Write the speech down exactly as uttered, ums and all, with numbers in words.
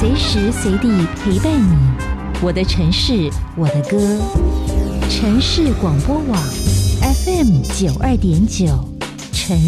随时随地陪伴你。我的城市，我的歌。城市广播网 F M 九二点九。